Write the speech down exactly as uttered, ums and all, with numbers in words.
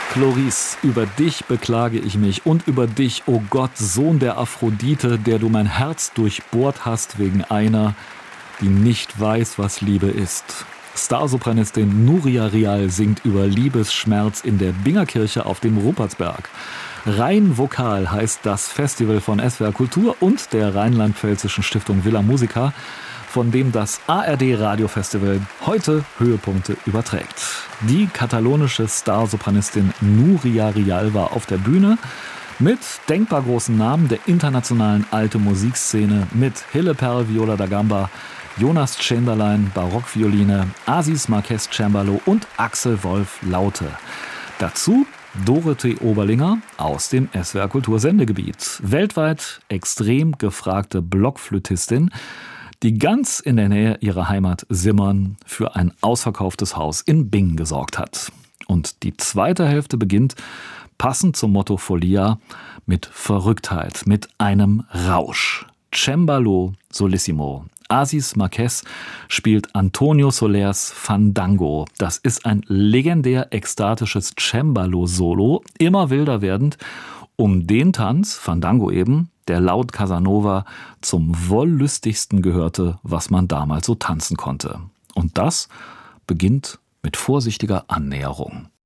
Chloris, über dich beklage ich mich und über dich, o oh Gott, Sohn der Aphrodite, der du mein Herz durchbohrt hast wegen einer, die nicht weiß, was Liebe ist. Starsopranistin Nuria Rial singt über Liebesschmerz in der Bingerkirche auf dem Rupertsberg. Rhein Vokal heißt das Festival von S W R Kultur und der Rheinland-Pfälzischen Stiftung Villa Musica, von dem das A R D-Radiofestival heute Höhepunkte überträgt. Die katalonische Starsopranistin Nuria Rial war auf der Bühne mit denkbar großen Namen der internationalen alte Musikszene, mit Hille Perl Viola da Gamba, Jonas Chamberlain Barockvioline, Aziz Marquez Cembalo und Axel Wolf Laute. Dazu Dorothee Oberlinger aus dem S W R Kultursendegebiet. Weltweit extrem gefragte Blockflötistin, die ganz in der Nähe ihrer Heimat Simmern für ein ausverkauftes Haus in Bingen gesorgt hat. Und die zweite Hälfte beginnt, passend zum Motto Folia, mit Verrücktheit, mit einem Rausch. Cembalo Solissimo. Aziz Marquez spielt Antonio Solers Fandango. Das ist ein legendär ekstatisches Cembalo-Solo, immer wilder werdend, um den Tanz, Fandango eben, der laut Casanova zum wollüstigsten gehörte, was man damals so tanzen konnte. Und das beginnt mit vorsichtiger Annäherung.